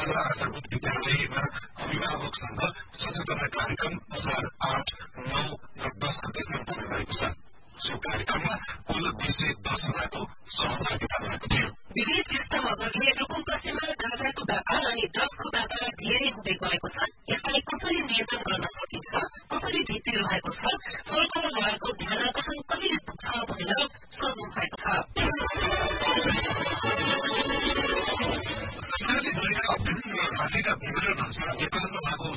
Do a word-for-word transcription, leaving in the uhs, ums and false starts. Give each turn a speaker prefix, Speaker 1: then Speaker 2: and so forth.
Speaker 1: जिल्ला आधारभूत विद्यालयमा अभिभावकसँग सचेतना कार्यक्रम असार आठ नौ र दस गते सम्पन्न भएको छ। सो कार्यक्रममा कुल दुई सय दस जनाको सहभागिता भएको थियो।
Speaker 2: विविध पृष्ठभूमिले रुकुम पश्चिममा गाँजाको व्यापार अनि ड्रग्सको व्यापार धेरै हुँदै गएको छ। यसलाई कसरी नियन्त्रण गर्न सकिन्छ, कसरी भित्ति रहेको छ, सरकारहरूको ध्यान आकर्षण कहिले पुग्छ भनेर सोध्नु भएको छ।
Speaker 1: सरकारले गरेका अध्ययन र राखेका विवरण अनुसार नेपालमा लागू